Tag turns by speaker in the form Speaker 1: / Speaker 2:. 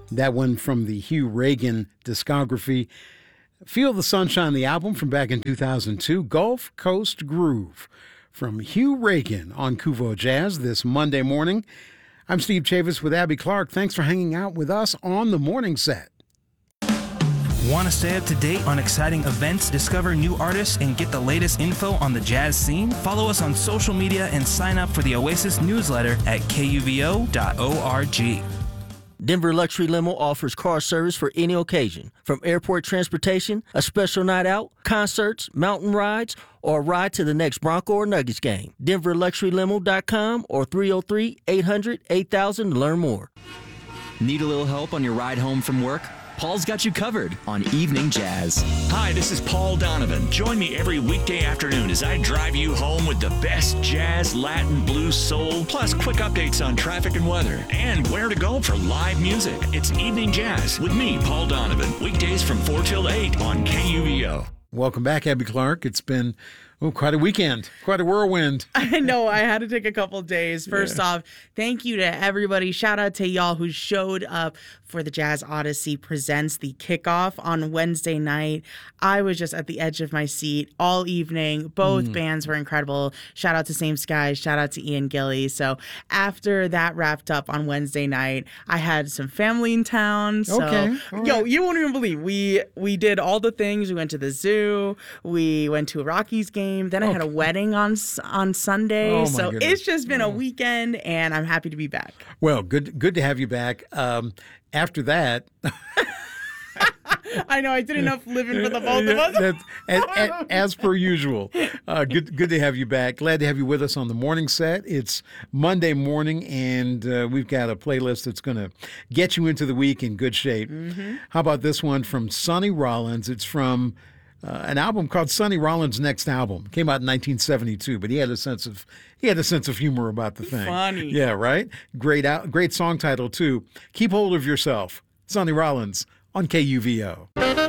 Speaker 1: That one from the Hugh Reagan discography. Feel the Sunshine, the album from back in 2002. Gulf Coast Groove from Hugh Reagan on Kuvo Jazz this Monday morning. I'm Steve Chavis with Abby Clark. Thanks for hanging out with us on the morning set.
Speaker 2: Want to stay up to date on exciting events, discover new artists, and get the latest info on the jazz scene? Follow us on social media and sign up for the Oasis newsletter at kuvo.org.
Speaker 3: Denver Luxury Limo offers car service for any occasion, from airport transportation, a special night out, concerts, mountain rides, or a ride to the next Bronco or Nuggets game. DenverLuxuryLimo.com or 303-800-8000 to learn more.
Speaker 4: Need a little help on your ride home from work? Paul's got you covered on Evening Jazz.
Speaker 5: Hi, this is Paul Donovan. Join me every weekday afternoon as I drive you home with the best jazz, Latin, blues, soul, plus quick updates on traffic and weather, and where to go for live music. It's Evening Jazz with me, Paul Donovan, weekdays from 4 till 8 on KUVO.
Speaker 1: Welcome back, Abby Clark. It's been quite a weekend, quite a whirlwind.
Speaker 6: I know. I had to take a couple of days. First off, thank you to everybody. Shout out to y'all who showed up for the Jazz Odyssey Presents the kickoff on Wednesday night. I was just at the edge of my seat all evening. Both bands were incredible. Shout out to Same Skies. Shout out to Ian Gilly. So after that wrapped up on Wednesday night, I had some family in town. So, you won't even believe. We did all the things. We went to the zoo. We went to a Rockies game. Then I had a wedding on Sunday. So goodness. It's just been a weekend, and I'm happy to be back.
Speaker 1: Well, good to have you back. After that,
Speaker 6: I know I did enough living for the both of us.
Speaker 1: As per usual. Good to have you back. Glad to have you with us on the morning set. It's Monday morning, and we've got a playlist that's going to get you into the week in good shape. How about this one from Sonny Rollins? It's from an album called Sonny Rollins' Next Album. Came out in 1972, but he had a sense of humor about the thing.
Speaker 6: Funny.
Speaker 1: Yeah, right? Great song title, too. Keep Hold of Yourself. Sonny Rollins on KUVO.